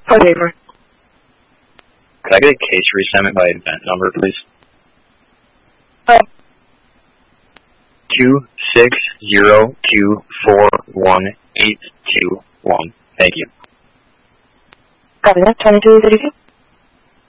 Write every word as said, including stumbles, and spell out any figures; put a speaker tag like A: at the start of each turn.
A: Code waiver.
B: Could I get a case reassignment by event number, please?
A: Oh.
B: Two six zero two four one eight two one. Thank you.
A: Copy that. twenty-two thirty-two.